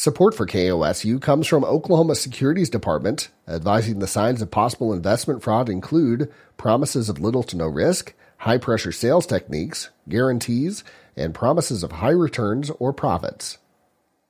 Support for KOSU comes from Oklahoma Securities Department, advising the signs of possible investment fraud include promises of little to no risk, high-pressure sales techniques, guarantees, and promises of high returns or profits.